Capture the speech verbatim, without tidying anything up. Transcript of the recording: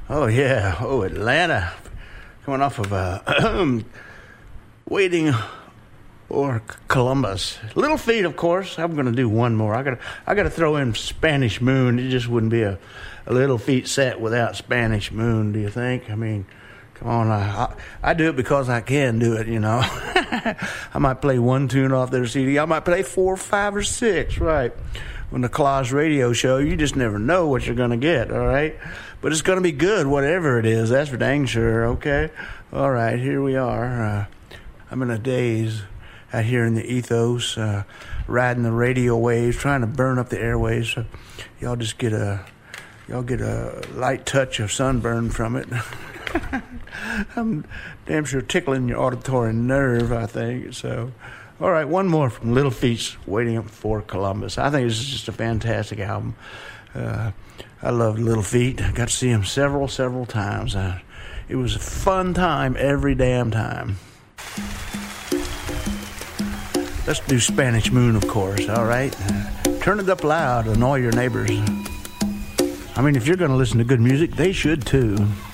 Oh, yeah. Oh, Atlanta. Coming off of uh, Waiting or Columbus. Little Feat, of course. I'm going to do one more. I got I got to throw in Spanish Moon. It just wouldn't be a, a Little Feat set without Spanish Moon, do you think? I mean, come on. I, I, I do it because I can do it, you know. I might play one tune off their C D. I might play four, five, or six, right? On the Claus radio show, you just never know what you're going to get, all right? But it's going to be good, whatever it is. That's for dang sure, okay? All right, here we are. Uh, I'm in a daze out here in the ethos, uh, riding the radio waves, trying to burn up the airwaves. So y'all just get a, y'all get a light touch of sunburn from it. I'm damn sure tickling your auditory nerve, I think. So, all right, one more from Little Feat's Waiting for Columbus. I think this is just a fantastic album. Uh, I love Little Feat. I got to see him several, several times. Uh, it was a fun time every damn time. Let's do Spanish Moon, of course, all right? Uh, turn it up loud, annoy your neighbors. I mean, if you're going to listen to good music, they should too.